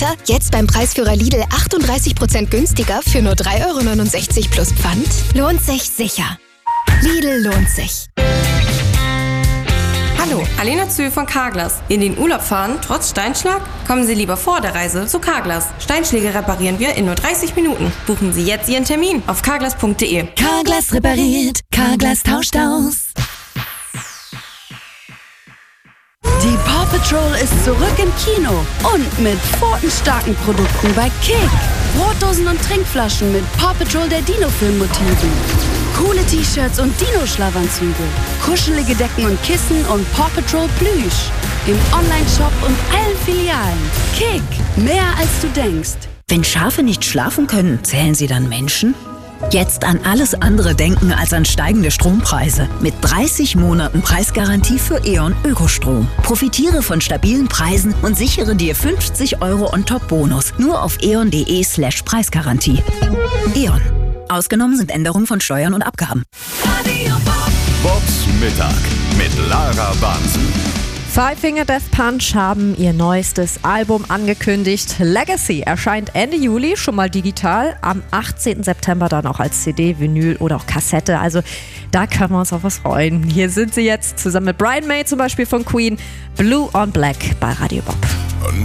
Liter jetzt beim Preisführer Lidl 38% günstiger für nur 3,69 € plus Pfand? Lohnt sich sicher. Lidl lohnt sich. Hallo, Alena Zühl von Carglass. In den Urlaub fahren, trotz Steinschlag? Kommen Sie lieber vor der Reise zu Carglass. Steinschläge reparieren wir in nur 30 Minuten. Buchen Sie jetzt Ihren Termin auf carglass.de. Carglass repariert, Carglass tauscht aus. Die Paw Patrol ist zurück im Kino und mit pfotenstarken Produkten bei Kick. Brotdosen und Trinkflaschen mit Paw Patrol der Dino-Film-Motiven. Coole T-Shirts und Dino-Schlafanzüge. Kuschelige Decken und Kissen und Paw Patrol Plüsch. Im Online-Shop und allen Filialen. Kick, mehr als du denkst. Wenn Schafe nicht schlafen können, zählen sie dann Menschen? Jetzt an alles andere denken als an steigende Strompreise. Mit 30 Monaten Preisgarantie für E.ON Ökostrom. Profitiere von stabilen Preisen und sichere dir 50 € on top Bonus. Nur auf eon.de/Preisgarantie. E.ON. Ausgenommen sind Änderungen von Steuern und Abgaben. Bobs Mittag mit Lara Bahnsen. Five Finger Death Punch haben ihr neuestes Album angekündigt. Legacy erscheint Ende Juli, schon mal digital. Am 18. September dann auch als CD, Vinyl oder auch Kassette. Also da können wir uns auf was freuen. Hier sind sie jetzt zusammen mit Brian May zum Beispiel von Queen. Blue on Black bei Radio Bob.